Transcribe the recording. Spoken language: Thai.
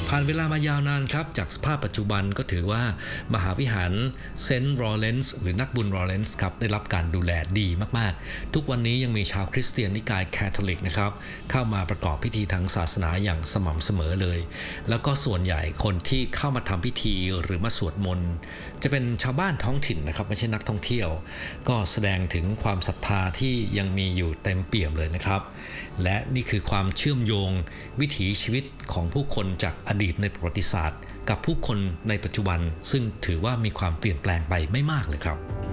ผ่านเวลามายาวนานครับจากสภาพปัจจุบันก็ถือว่ามหาวิหารเซนต์ลอเรนซ์หรือนักบุญลอเรนซ์ครับได้รับการดูแลดีมากๆทุกวันนี้ยังมีชาวคริสเตียนนิกายแคทอลิกนะครับเข้ามาประกอบพิธีทางศาสนาอย่างสม่ำเสมอเลยแล้วก็ส่วนใหญ่คนที่เข้ามาทำพิธีหรือมาสวดมนต์จะเป็นชาวบ้านท้องถิ่นนะครับไม่ใช่นักท่องเที่ยวก็แสดงถึงความศรัทธาที่ยังมีอยู่เต็มเปี่ยมเลยนะครับและนี่คือความเชื่อมโยงวิถีชีวิตของผู้คนจากอดีตในประวัติศาสตร์กับผู้คนในปัจจุบันซึ่งถือว่ามีความเปลี่ยนแปลงไปไม่มากเลยครับ